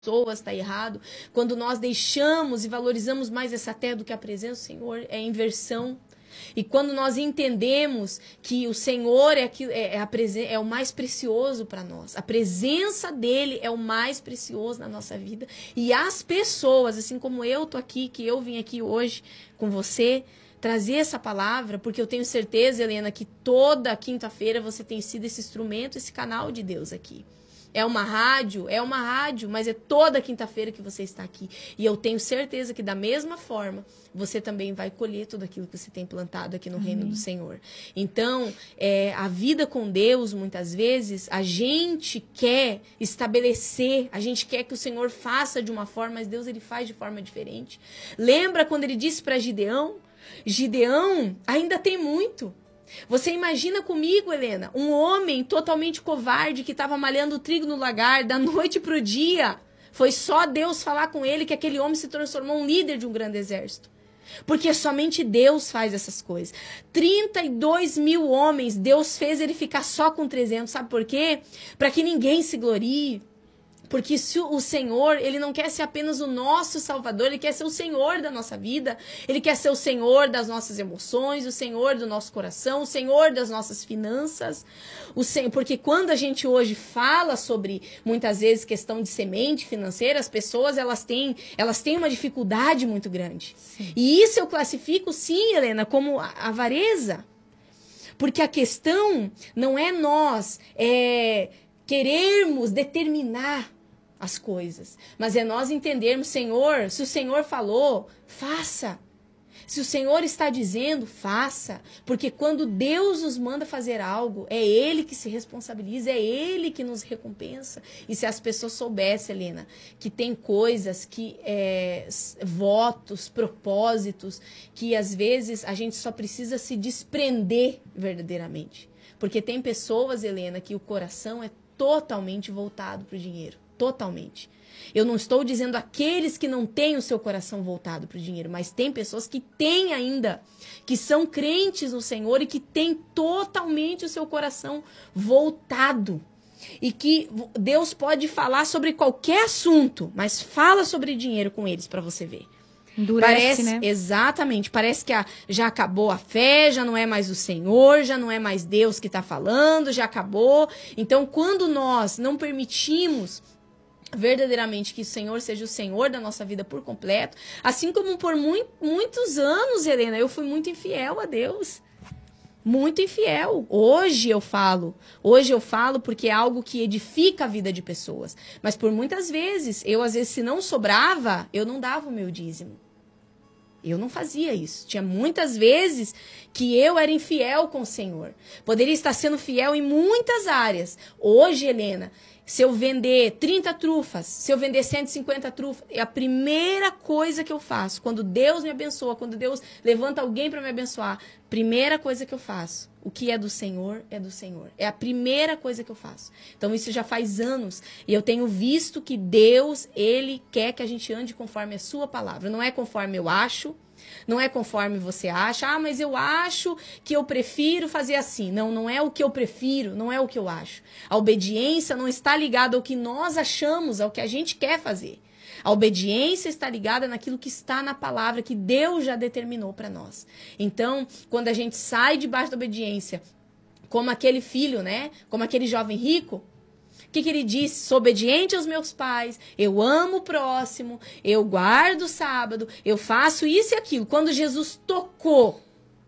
pessoas está errado. Quando nós deixamos e valorizamos mais essa terra do que a presença do Senhor, é inversão. E quando nós entendemos que o Senhor é o mais precioso para nós, a presença dele é o mais precioso na nossa vida, e as pessoas, assim como eu tô aqui, que eu vim aqui hoje com você, trazer essa palavra, porque eu tenho certeza, Helena, que toda quinta-feira você tem sido esse instrumento, esse canal de Deus aqui. É uma rádio, mas é toda quinta-feira que você está aqui. E eu tenho certeza que da mesma forma, você também vai colher tudo aquilo que você tem plantado aqui no reino do Senhor. Então, a vida com Deus, muitas vezes, a gente quer estabelecer, a gente quer que o Senhor faça de uma forma, mas Deus ele faz de forma diferente. Lembra quando ele disse para Gideão? Gideão ainda tem muito. Você imagina comigo, Helena, um homem totalmente covarde que estava malhando trigo no lagar da noite para o dia. Foi só Deus falar com ele que aquele homem se transformou um líder de um grande exército. Porque somente Deus faz essas coisas. 32 mil homens, Deus fez ele ficar só com 300. Sabe por quê? Para que ninguém se glorie. Porque se o Senhor, ele não quer ser apenas o nosso Salvador, ele quer ser o Senhor da nossa vida, ele quer ser o Senhor das nossas emoções, o Senhor do nosso coração, o Senhor das nossas finanças. Porque quando a gente hoje fala sobre, muitas vezes, questão de semente financeira, as pessoas, elas têm uma dificuldade muito grande. Sim. E isso eu classifico, sim, Helena, como avareza. Porque a questão não é nós querermos determinar as coisas, mas é nós entendermos, Senhor, se o Senhor falou, faça. Se o Senhor está dizendo, faça. Porque quando Deus nos manda fazer algo, é Ele que se responsabiliza, é Ele que nos recompensa. E se as pessoas soubessem, Helena, que tem coisas, votos, propósitos, que às vezes a gente só precisa se desprender verdadeiramente. Porque tem pessoas, Helena, que o coração é totalmente voltado para o dinheiro. Totalmente. Eu não estou dizendo aqueles que não têm o seu coração voltado para o dinheiro, mas tem pessoas que têm ainda, que são crentes no Senhor e que têm totalmente o seu coração voltado. E que Deus pode falar sobre qualquer assunto, mas fala sobre dinheiro com eles para você ver. Endurece, né? Exatamente. Parece que já acabou a fé, já não é mais o Senhor, já não é mais Deus que está falando, já acabou. Então, quando nós não permitimos verdadeiramente que o Senhor seja o Senhor da nossa vida por completo, assim como por muitos anos, Helena, eu fui muito infiel a Deus. Muito infiel. Hoje eu falo porque é algo que edifica a vida de pessoas. Mas por muitas vezes, às vezes, se não sobrava, eu não dava o meu dízimo. Eu não fazia isso. Tinha muitas vezes que eu era infiel com o Senhor. Poderia estar sendo fiel em muitas áreas. Hoje, Helena, se eu vender 30 trufas, se eu vender 150 trufas, é a primeira coisa que eu faço. Quando Deus me abençoa, quando Deus levanta alguém para me abençoar, primeira coisa que eu faço. O que é do Senhor, é do Senhor. É a primeira coisa que eu faço. Então, isso já faz anos. E eu tenho visto que Deus, Ele quer que a gente ande conforme a sua palavra. Não é conforme eu acho, não é conforme você acha. Ah, mas eu acho que eu prefiro fazer assim. Não, não é o que eu prefiro, não é o que eu acho. A obediência não está ligada ao que nós achamos, ao que a gente quer fazer. A obediência está ligada naquilo que está na palavra, que Deus já determinou para nós. Então, quando a gente sai debaixo da obediência, como aquele filho, né? Como aquele jovem rico, o que ele disse? Sou obediente aos meus pais, eu amo o próximo, eu guardo o sábado, eu faço isso e aquilo. Quando Jesus tocou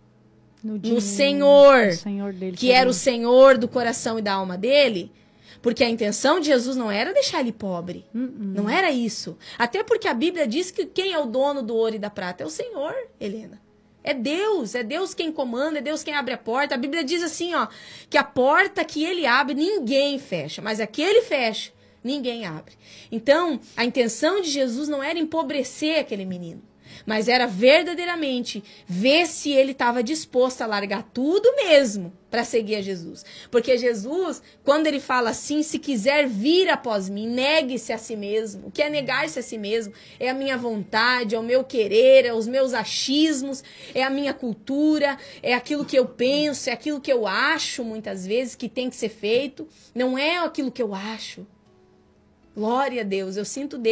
no Senhor, dele, que era o Senhor do coração e da alma dele, porque a intenção de Jesus não era deixar ele pobre. Não era isso. Até porque a Bíblia diz que quem é o dono do ouro e da prata é o Senhor, Helena. É Deus quem comanda, é Deus quem abre a porta. A Bíblia diz assim, ó, que a porta que ele abre, ninguém fecha, mas a que ele fecha, ninguém abre. Então, a intenção de Jesus não era empobrecer aquele menino, mas era verdadeiramente ver se ele estava disposto a largar tudo mesmo para seguir a Jesus. Porque Jesus, quando ele fala assim, se quiser vir após mim, negue-se a si mesmo. O que é negar-se a si mesmo? É a minha vontade, é o meu querer, é os meus achismos, é a minha cultura, é aquilo que eu penso, é aquilo que eu acho muitas vezes que tem que ser feito. Não é aquilo que eu acho. Glória a Deus. Eu sinto